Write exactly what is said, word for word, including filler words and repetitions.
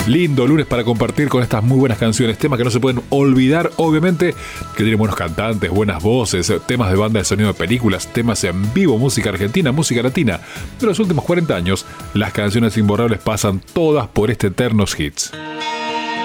Lindo lunes para compartir con estas muy buenas canciones, temas que no se pueden olvidar, obviamente, que tienen buenos cantantes, buenas voces, temas de banda de sonido de películas, temas en vivo, música argentina, música latina. De los últimos cuarenta años, las canciones imborrables pasan todas por este Eternos Hits.